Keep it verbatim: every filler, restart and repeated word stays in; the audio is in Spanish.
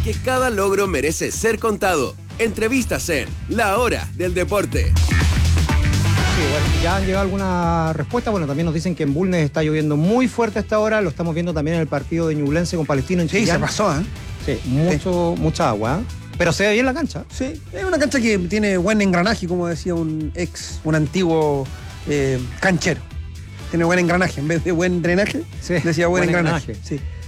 que cada logro merece ser contado. Entrevistas en La Hora del Deporte. Sí, bueno, ya han llegado algunas respuestas. Bueno, también nos dicen que en Bulnes está lloviendo muy fuerte a esta hora. Lo estamos viendo también en el partido de Ñublense con Palestino en Chillán. Sí, se pasó, ¿eh? Sí, mucho, sí. mucha agua. ¿eh? Pero se ve bien la cancha. Sí, es una cancha que tiene buen engranaje, como decía un ex, un antiguo eh, canchero. Tiene buen engranaje, en vez de buen drenaje, sí, decía buen, buen engranaje. engranaje. Sí.